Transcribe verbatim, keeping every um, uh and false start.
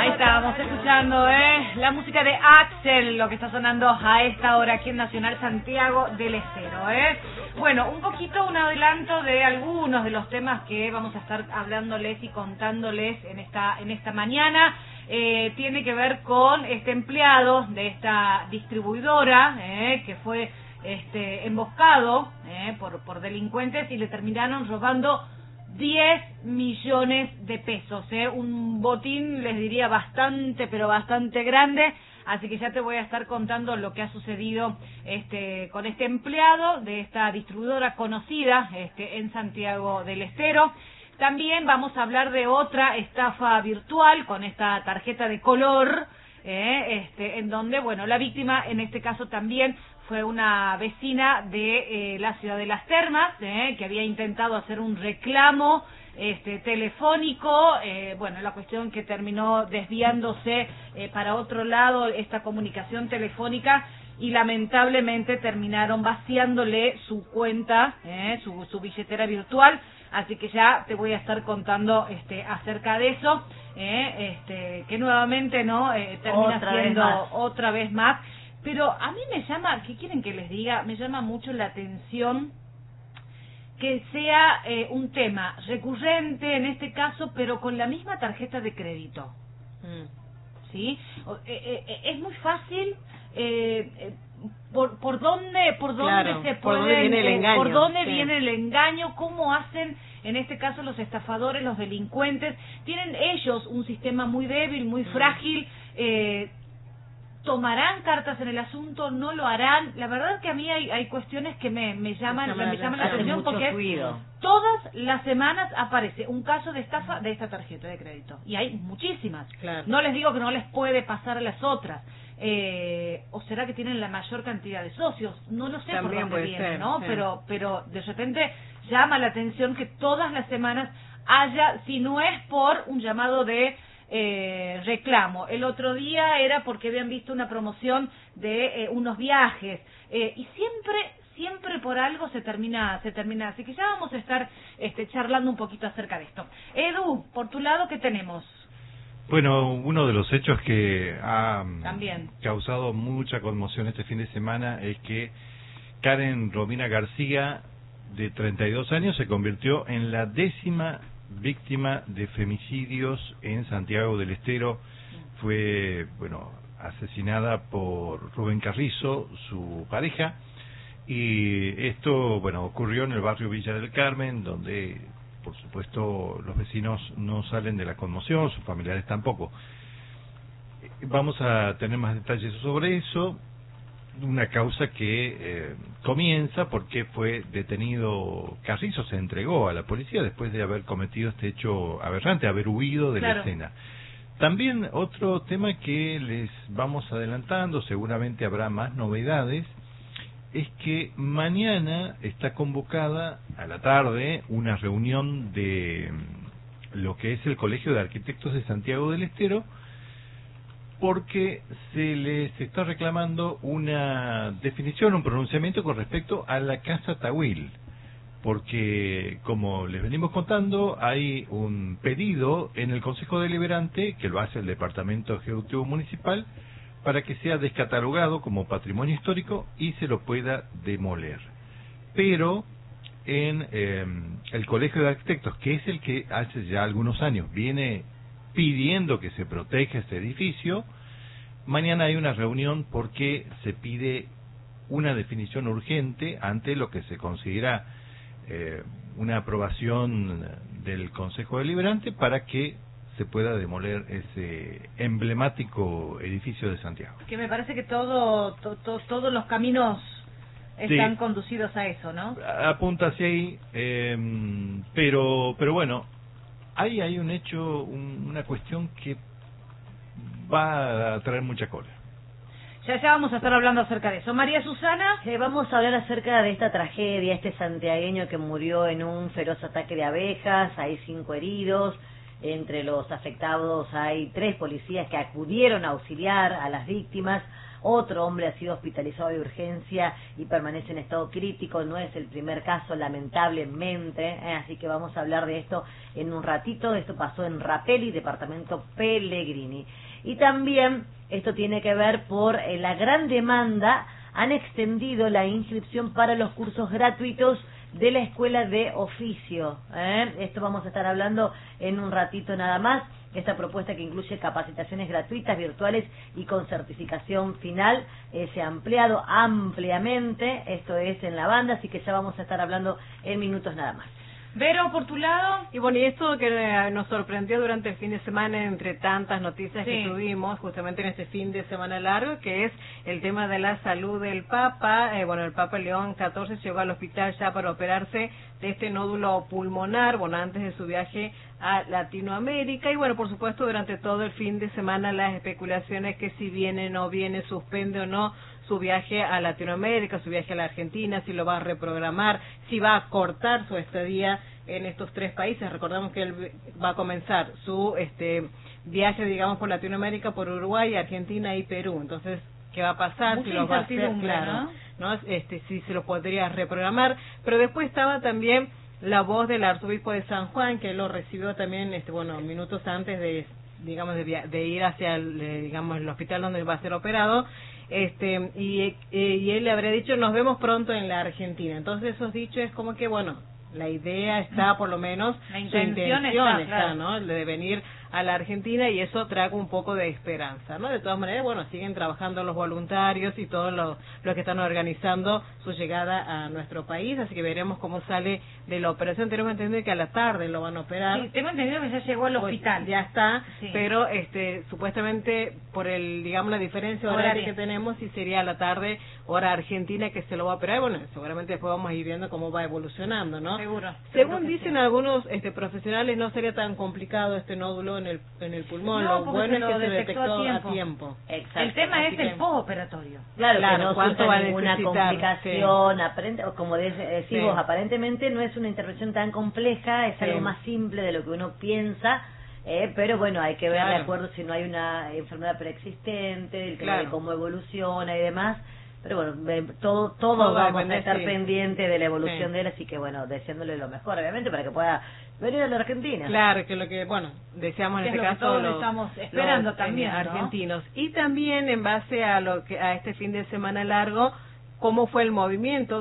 Ahí estábamos escuchando eh, la música de Axel, lo que está sonando a esta hora aquí en Nacional Santiago del Estero. Eh. Bueno, un poquito un adelanto de algunos de los temas que vamos a estar hablándoles y contándoles en esta en esta mañana. Eh, tiene que ver con este empleado de esta distribuidora eh, que fue este emboscado eh, por, por delincuentes y le terminaron robando diez millones de pesos, ¿eh? Un botín, les diría, bastante, pero bastante grande. Así que ya te voy a estar contando lo que ha sucedido este, con este empleado de esta distribuidora conocida este, en Santiago del Estero. También vamos a hablar de otra estafa virtual con esta tarjeta de color, eh, este, en donde, bueno, la víctima en este caso también fue una vecina de eh, la ciudad de Las Termas, eh, que había intentado hacer un reclamo este, telefónico. Eh, bueno, la cuestión que terminó desviándose eh, para otro lado esta comunicación telefónica y lamentablemente terminaron vaciándole su cuenta, eh, su, su billetera virtual. Así que ya te voy a estar contando este, acerca de eso, eh, este, que nuevamente no eh, termina otra siendo vez otra vez más. Pero a mí me llama, ¿qué quieren que les diga? Me llama mucho la atención que sea eh, un tema recurrente en este caso, pero con la misma tarjeta de crédito. Mm. ¿Sí? O, eh, eh, es muy fácil. Eh, eh, por, por dónde por dónde claro, se por pueden dónde viene el engaño, eh, por dónde sí. viene el engaño, cómo hacen en este caso los estafadores, los delincuentes. Tienen ellos un sistema muy débil, muy mm. frágil. eh, ¿Tomarán cartas en el asunto? ¿No lo harán? La verdad es que a mí hay, hay cuestiones que me, me llaman, me, me llaman la atención porque ruido. Todas las semanas aparece un caso de estafa de esta tarjeta de crédito. Y hay muchísimas. Claro. No les digo que no les puede pasar a las otras. Eh, ¿O será que tienen la mayor cantidad de socios? No lo sé. También por dónde viene, ser, ¿no? Sí. Pero, pero de repente llama la atención que todas las semanas haya, si no es por un llamado de Eh, reclamo. El otro día era porque habían visto una promoción de eh, unos viajes eh, y siempre siempre por algo se termina se termina así que ya vamos a estar este, charlando un poquito acerca de esto. Edu, por tu lado, ¿qué tenemos? Bueno, uno de los hechos que ha También. causado mucha conmoción este fin de semana es que Karen Romina García, de treinta y dos años, se convirtió en la décima víctima de femicidios en Santiago del Estero. Fue, bueno, asesinada por Rubén Carrizo, su pareja, y esto, bueno, ocurrió en el barrio Villa del Carmen, donde, por supuesto, los vecinos no salen de la conmoción, sus familiares tampoco. Vamos a tener más detalles sobre eso. Una causa que eh, comienza porque fue detenido Carrizo, se entregó a la policía después de haber cometido este hecho aberrante, haber huido de claro. la escena. También otro tema que les vamos adelantando, seguramente habrá más novedades, es que mañana está convocada a la tarde una reunión de lo que es el Colegio de Arquitectos de Santiago del Estero, porque se les está reclamando una definición, un pronunciamiento con respecto a la Casa Tawil, porque, como les venimos contando, hay un pedido en el Consejo Deliberante, que lo hace el Departamento Ejecutivo Municipal, para que sea descatalogado como patrimonio histórico y se lo pueda demoler. Pero en eh, el Colegio de Arquitectos, que es el que hace ya algunos años viene pidiendo que se proteja este edificio, mañana hay una reunión porque se pide una definición urgente ante lo que se considera eh, una aprobación del Consejo Deliberante para que se pueda demoler ese emblemático edificio de Santiago. Que me parece que todo, to, to, todos los caminos están sí. conducidos a eso, ¿no? Apunta hacia ahí, eh, pero pero bueno, Ahí hay un hecho, un, una cuestión que va a traer mucha cola. Ya ya vamos a estar hablando acerca de eso. María Susana. Eh, vamos a hablar acerca de esta tragedia, este santiagueño que murió en un feroz ataque de abejas. Hay cinco heridos. Entre los afectados hay tres policías que acudieron a auxiliar a las víctimas. Otro hombre ha sido hospitalizado de urgencia y permanece en estado crítico. No es el primer caso, lamentablemente, ¿eh? Así que vamos a hablar de esto en un ratito. Esto pasó en Rapelli, departamento Pellegrini. Y también esto tiene que ver por eh, la gran demanda. Han extendido la inscripción para los cursos gratuitos de la Escuela de Oficio. ¿eh? Esto vamos a estar hablando en un ratito nada más. Esta propuesta, que incluye capacitaciones gratuitas, virtuales y con certificación final, eh, se ha ampliado ampliamente. Esto es en la banda, así que ya vamos a estar hablando en minutos nada más. Vero, por tu lado. Y bueno, y esto que eh, nos sorprendió durante el fin de semana, entre tantas noticias sí. que tuvimos justamente en este fin de semana largo, que es el tema de la salud del Papa. Eh, bueno, el Papa León catorce llegó al hospital ya para operarse de este nódulo pulmonar, bueno, antes de su viaje a Latinoamérica. Y bueno, por supuesto, durante todo el fin de semana las especulaciones que si viene, no viene, suspende o no su viaje a Latinoamérica, su viaje a la Argentina, si lo va a reprogramar, si va a cortar su estadía en estos tres países. Recordamos que él va a comenzar su este viaje, digamos, por Latinoamérica, por Uruguay, Argentina y Perú. Entonces, ¿qué va a pasar? Mucha si lo va a hacer, claro, ¿no? ¿no? Este, si se lo podría reprogramar. Pero después estaba también la voz del arzobispo de San Juan, que lo recibió también, este, bueno, minutos antes de, digamos, de, de ir hacia el, eh, digamos, el hospital donde va a ser operado. Este y, y él le habría dicho, nos vemos pronto en la Argentina. Entonces esos dichos es como que, bueno, la idea está, por lo menos, la intención, su intención está, está, claro. ¿no? De venir a la Argentina, y eso trae un poco de esperanza, ¿no? De todas maneras, bueno, siguen trabajando los voluntarios y todos los, los que están organizando su llegada a nuestro país, así que veremos cómo sale de la operación. Tenemos entendido que a la tarde lo van a operar. Sí, tengo entendido que ya llegó al hospital. Ya está, sí. Pero este supuestamente por el, digamos, la diferencia horaria, Horaria. que tenemos, sí sería a la tarde, hora argentina, que se lo va a operar. Bueno, seguramente después vamos a ir viendo cómo va evolucionando, ¿no? Seguro. Según dicen sí. algunos este profesionales, no sería tan complicado este nódulo en el en el pulmón. No, lo bueno es que lo se detectó detectó a tiempo. A tiempo. Exacto. El tema Así es el que- postoperatorio. Claro, Claro, que no ¿cuánto surja va a ninguna necesitar? complicación, Sí. aparente, o como de- decís Sí. vos, aparentemente no es una intervención tan compleja, es Sí. algo más simple de lo que uno piensa, eh, pero bueno, hay que ver Claro. de acuerdo si no hay una enfermedad preexistente, el tema Claro. de cómo evoluciona y demás. Pero bueno, ve- todo, todo, Todo va a vamos a depender, estar sí. pendientes de la evolución Sí. de él, así que bueno, deseándole lo mejor, obviamente, para que pueda venir a la Argentina. Claro, que lo que, bueno, deseamos en Que es este lo que caso todos los, estamos esperando los, también, eh, ¿no? argentinos. Y también en base a lo que a este fin de semana largo, cómo fue el movimiento